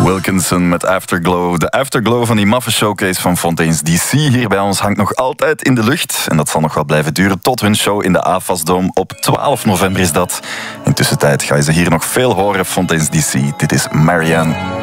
Wilkinson met Afterglow. De Afterglow van die maffe showcase van Fontaines DC hier bij ons hangt nog altijd in de lucht. En dat zal nog wel blijven duren tot hun show in de AFAS-dome. Op 12 november is dat. Intussen tijd ga je ze hier nog veel horen, Fontaines DC. Dit is Marianne.